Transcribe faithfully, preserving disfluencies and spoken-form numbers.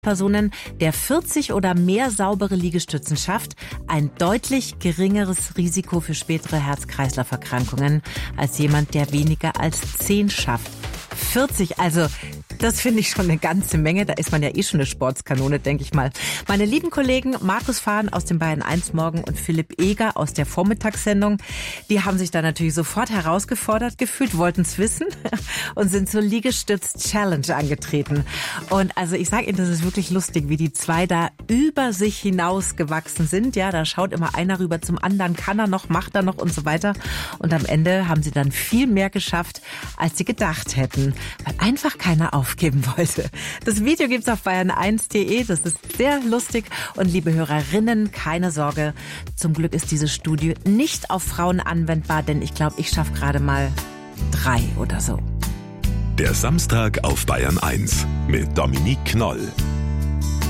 Personen, der vierzig oder mehr saubere Liegestützen schafft, ein deutlich geringeres Risiko für spätere Herz-Kreislauf-Erkrankungen als jemand, der weniger als zehn schafft. vierzig, also das finde ich schon eine ganze Menge. Da ist man ja eh schon eine Sportskanone, denke ich mal. Meine lieben Kollegen Markus Fahn aus dem Bayern eins Morgen und Philipp Eger aus der Vormittagssendung, die haben sich da natürlich sofort herausgefordert gefühlt, wollten es wissen und sind zur Liegestütz-Challenge angetreten. Und also ich sage Ihnen, das ist wirklich lustig, wie die zwei da über sich hinaus gewachsen sind. Ja, da schaut immer einer rüber zum anderen, kann er noch, macht er noch und so weiter. Und am Ende haben sie dann viel mehr geschafft, als sie gedacht hätten, weil einfach keiner aufgeben wollte. Das Video gibt's auf bayern eins punkt de, das ist sehr lustig. Und liebe Hörerinnen, keine Sorge, zum Glück ist diese Studie nicht auf Frauen anwendbar, denn ich glaube, ich schaffe gerade mal drei oder so. Der Samstag auf Bayern eins mit Dominique Knoll.